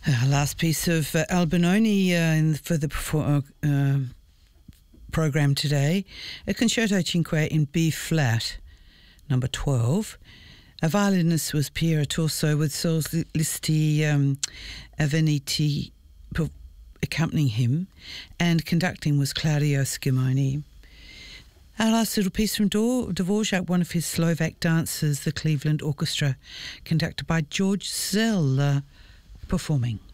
Last piece of Albinoni for the programme today, a Concerto Cinque in B flat, number 12. A violinist was Piero Torso with solisti Aveniti accompanying him, and conducting was Claudio Schimoni. Our last little piece from Dvorak, one of his Slovak dancers, the Cleveland Orchestra, conducted by George Zell, performing.